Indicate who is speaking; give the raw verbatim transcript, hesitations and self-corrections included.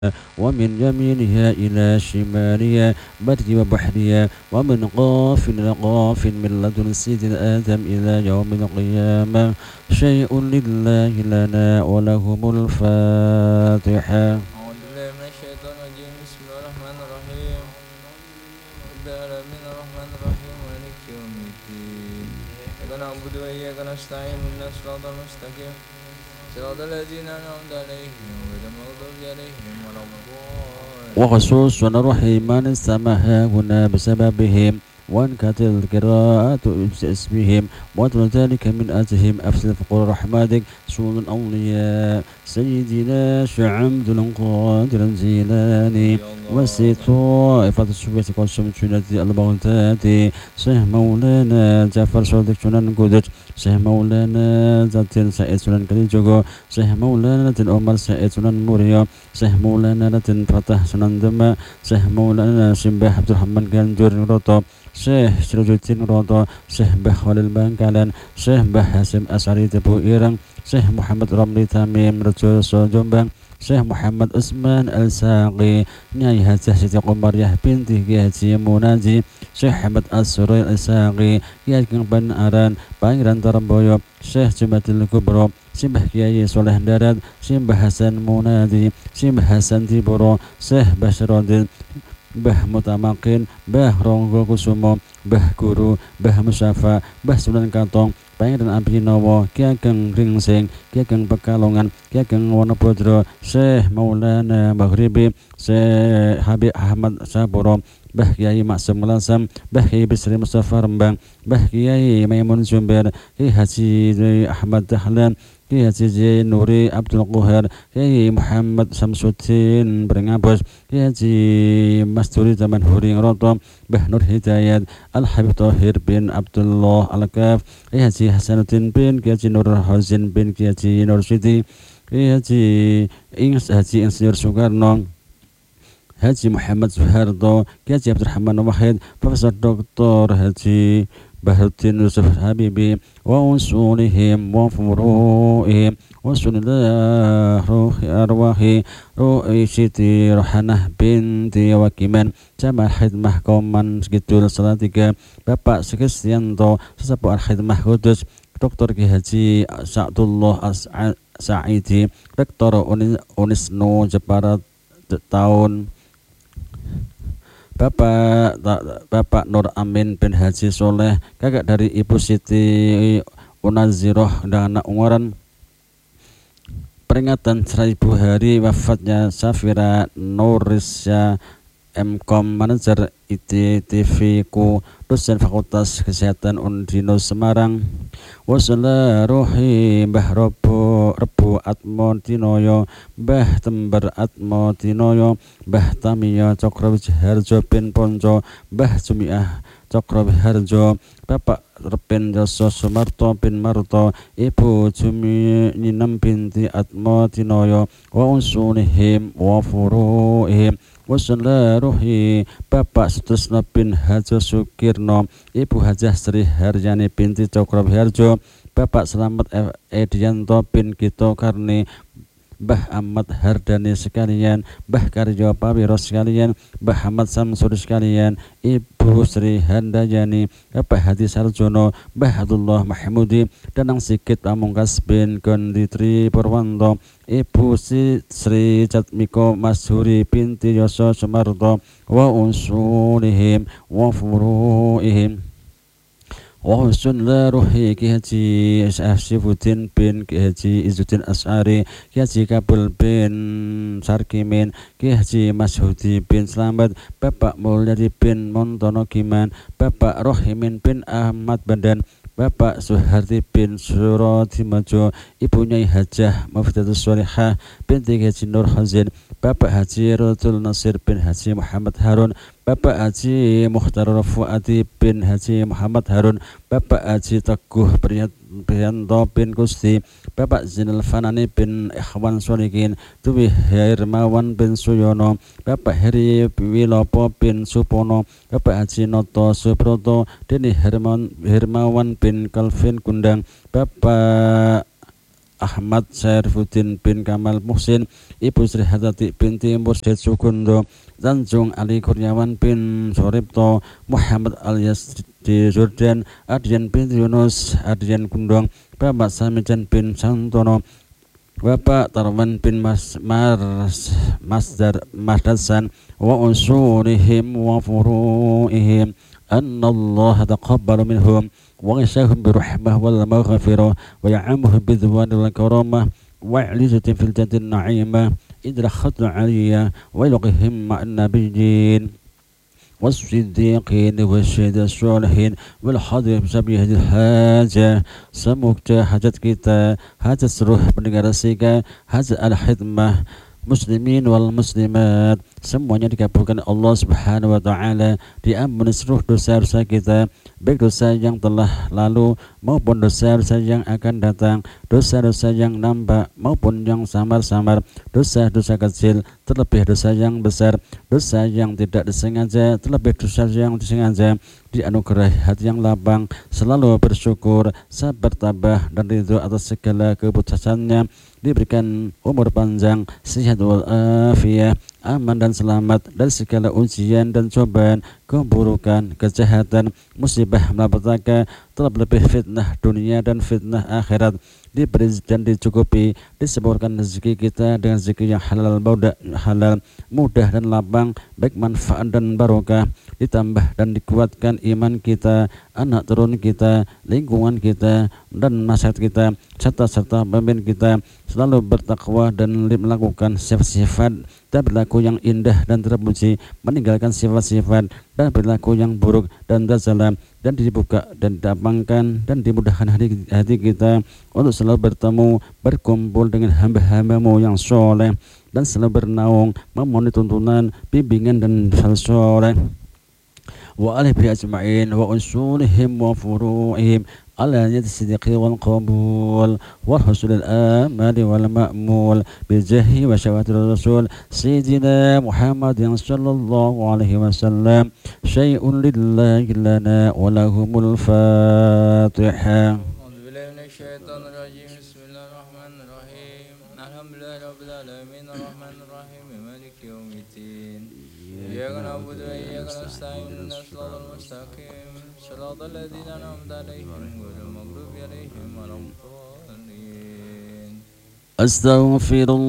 Speaker 1: ومن يمينها إلى شمالها برد وبحرها ومن قاف لقاف من لدن سيدنا آدم إلى يوم القيامة شيء لله لنا ولهم الفاتحة.
Speaker 2: أعوذ بالله من الشيطان الرجيم بسم الله الرحمن الرحيم رب العالمين الرحمن الرحيم مالك يوم الدين إياك نعبد وإياك نستعين اهدنا الصراط المستقيم صراط الذين أنعمت عليهم غير المغضوب عليهم ولا الضالين.
Speaker 1: وخصوص رحم من استمع هنا بسببهم وانكت القراءة باسمهم واتل ذلك من أتهم أفسد فقر رحمتك سود الأولياء سيدنا شعبد القادر الجيلاني وسي طائفة السوية والسمسونة البغداد شيخ مولانا جعفر صادق سنن قدس شيخ مولانا زاتين سعيد سنن كليجوغو شيخ مولانا تن عمر سعيد سنن موريو شيخ مولانا تن فتح سنن دما شيخ مولانا شمبه عبد الرحمن ganjur roto Syekh Sirajuddin Roto, Syekh Mbah Khalil Bangkalan, Syekh Mbah Hasim Asari Tebu Ireng, Syekh Muhammad Ramli Tamim Rejoso Jombang, Syekh Muhammad Usman Al-Saqi, Nyai Hajah Siti Qomariah binti Ki Haji Munaji, Syekh Ahmad As-Surai Al-Saqi, Kiai Kang Banaran, Pangeran Taramboyo, Syekh Jumatil Kubro, Simbah Kiai Soleh Darat, Simbah Hasan Munadi, Simbah Hasan Tiburo, Syekh Basyaruddin, Mbah Mutamakin, Mbah Ronggo Kusumo, Mbah Guru, Mbah Musyafa, Mbah Sunan Kantong, Pangeran Abhinawa, Ki Ageng Ringsing, Ki Ageng Pekalongan, Ki Ageng Wonobodro, Syekh Maulana Maghribi, Syekh Habib Ahmad Saburo, Mbah Kiai Maksum Lasam, Mbah Kiai Bisri Mustafa Rembang, Mbah Kiai Maimun Jumber, Ki Haji Ahmad Dahlan, Ki Haji Nuri Abdul Quhar, Ki Muhammad Samsuddin Beringabos, Ki Haji Masduri Taman Huring Roto, Mbah Nur Hidayat, Al-Habib Tahir bin Abdullah Al-Kaf, Ki Haji Hasanuddin bin Ki Haji Nur Hazin bin Ki Haji Nur Siti, Ki Haji Ings Haji Insinyur Soekarno, Haji Muhammad Soeharto, Ki Haji Abdurrahman Wahid, Profesor Doktor Haji Bahruddin Yusuf Habibi, wa usulihim wa furu'ihim wa sunillah ruhi arwahi ru'i siti rohanah binti wakiman Jamal Khidmah Kauman Segidul Salatiga, Bapak Sekestianto Sesepuh Al-Khidmah Kudus, Doktor Ki Haji Sa'dullah As-Sa'idi, Rektor Unisnu Jepara tahun, Bapak Bapak Nur Amin bin Haji Soleh, kakak dari Ibu Siti Unaziroh dan anak Ungaran. Peringatan seribu hari wafatnya Safira Nurisya, M Kom Manajer I T T V ku, dosen Fakultas Kesehatan Undino Semarang. Wasala ruhi Mbah Robo Rebu Atmo Tinoyo, Mbah Tember Atmo Tinoyo, Mbah Tamiya Cokrowiharjo bin Ponco, Mbah Jumiah Cokrowiharjo, Bapak Repin Joso Sumarto bin Marto, Ibu Jumi Ninem binti Atmo Tinoyo, wa unsunihim wa furu'ihim, wasala ruhi Bapak Sutusna bin Hajo Sukirno, Ibu Hajah Sri Haryani binti Cokrowiharjo, Bapak Selamat Edianto bin Gito Karni, Mbah Ahmad Hardani sekalian, Mbah Karyo Pawiro sekalian, Mbah Ahmad Samsuri sekalian, Ibu Sri Handayani, Bapak Hadi Sarjono, Mbah Abdullah Mahmudi, Danang Sikit Pamungkas bin Gonditri Purwanto, Ibu Sri Jatmiko Mashuri binti Yoso Sumarto, wa unsulihim wa furu'ihim, wa husnul ruhi Ki Haji Syafiuddin bin Ki Haji Izzuddin Asy'ari, Ki Haji Kabul bin Sarkimin, Ki Haji Masyhudi bin Slamet, Bapak Mulyadi bin Montono Giman, Bapak Rohimin bin Ahmad Bandan, Bapak Suharti bin Surodimajo, Ibu Nyai Hajah Muftidatus Sholihah binti Haji Nur Hazin, Bapak Haji Rotul Nasir bin Haji Muhammad Harun, Bapak Haji Mukhtar Fuadi bin Haji Muhammad Harun, Bapak Haji Teguh Priyanto bin Kusti, Bapak Zainal Fanani bin Ikhwan Sholihin, Dwi Hermawan bin Suyono, Bapak Heri Wilopo bin Supono, Bapak Haji Noto Suproto, Deni Hermawan, Hermawan bin Calvin Kundang, Bapak Ahmad Syarifuddin bin Kamal Muhsin, Ibu Sri Hatati binti Mursyid Sukundo, Tanjung Ali Kurniawan bin Soripto, Muhammad Alias di Jordan, Adrian bin Yunus, Adrian Gundong, Bapak Samijan bin Santono, Bapak Tarwan bin Mas Mars Masdar Masdasan, wa unsurihim wa furu'ihim anna Allah taqabbala minhum wa ghashahum birahmah wal maghfirah wa ya'amuhum bidhwan wal karamah wa i'lizatin fil jannatin na'imah idra khatu aliyah wa ilqihim ma'an nabiyyin والصديقين والشهداء الصالحين والحاضر بسبب الحاجة. Semoga hajat kita, hajat seluruh pendengar Sika, hajat al-khidmah muslimin wal muslimat semuanya dikabulkan Allah Subhanahu wa taala, diampuni seluruh dosa-dosa kita, baik dosa yang telah lalu maupun dosa-dosa yang akan datang, dosa-dosa yang nampak maupun yang samar-samar, dosa-dosa kecil terlebih dosa yang besar, dosa yang tidak disengaja terlebih dosa yang disengaja. Dianugerahi hati yang lapang, selalu bersyukur, sabar tabah dan ridho atas segala keputusannya, diberikan umur panjang, sehat walafiat, aman dan selamat dari segala ujian dan cobaan, keburukan, kejahatan, musibah, malapetaka, terlebih fitnah dunia dan fitnah akhirat. Diberi dan dicukupi, disempurnakan rezeki kita dengan rezeki yang halal, mudah, halal, mudah dan lapang, baik manfaat dan barokah, ditambah dan dikuatkan iman kita, anak turun kita, lingkungan kita, dan masyarakat kita, serta-serta pemimpin kita selalu bertakwa dan melakukan sifat-sifat dan perilaku yang indah dan terpuji, meninggalkan sifat-sifat dan perilaku yang buruk dan tercela, dan dibuka dan didapangkan dan dimudahkan hati, hati kita untuk selalu bertemu, berkumpul dengan hamba-hambamu yang soleh, dan selalu bernaung memenuhi tuntunan, bimbingan dan soleh wa alihi ajma'in wa usulihim wa furu'ihim ala niyati siddiqi wal qabul wal husnul amali wal ma'mul bijahi wa syawatir rasul sayyidina Muhammadin sallallahu alaihi wasallam. Syai'un lillahi lana wa lahumul fatihah.
Speaker 2: إياك نعبد وإياك نستعين اهدنا الصراط المستقيم صراط الذين أنعمت عليهم غير المغضوب عليهم ولا الضالين.
Speaker 1: أستغفر الله.